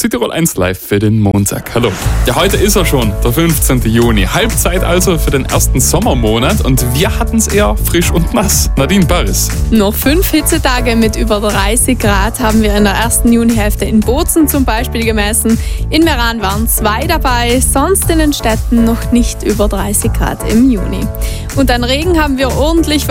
Südtirol 1 live für den Montag. Hallo. Ja, heute ist er schon, der 15. Juni. Halbzeit also für den ersten Sommermonat und wir hatten es eher frisch und nass. Nadine Barris. Noch 5 Hitzetage mit über 30 Grad haben wir in der ersten Junihälfte in Bozen zum Beispiel gemessen. In Meran waren 2 dabei, sonst in den Städten noch nicht über 30 Grad im Juni. Und an Regen haben wir ordentlich